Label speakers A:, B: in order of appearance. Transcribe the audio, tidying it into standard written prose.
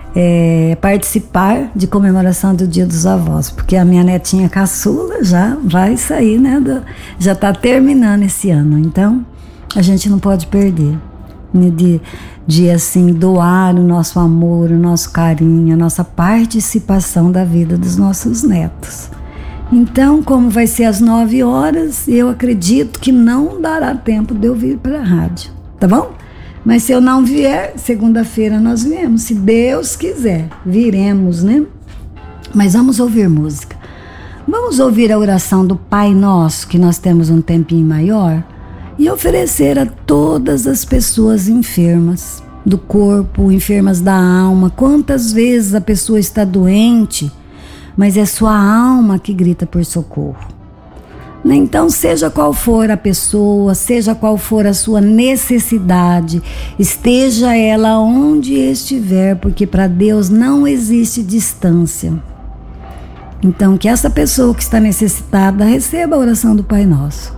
A: participar de comemoração do Dia dos Avós, porque a minha netinha caçula já vai sair, né? Já está terminando esse ano, então a gente não pode perder, né, de assim doar o nosso amor, o nosso carinho, a nossa participação da vida dos nossos netos. Então, como vai ser às 9 horas, eu acredito que não dará tempo de eu vir para a rádio, tá bom? Mas se eu não vier, segunda-feira nós viemos. Se Deus quiser, viremos, né? Mas vamos ouvir música. Vamos ouvir a oração do Pai Nosso, que nós temos um tempinho maior, e oferecer a todas as pessoas enfermas do corpo, enfermas da alma. Quantas vezes a pessoa está doente, mas é sua alma que grita por socorro. Então, seja qual for a pessoa, seja qual for a sua necessidade, esteja ela onde estiver, porque para Deus não existe distância. Então, que essa pessoa que está necessitada receba a oração do Pai Nosso.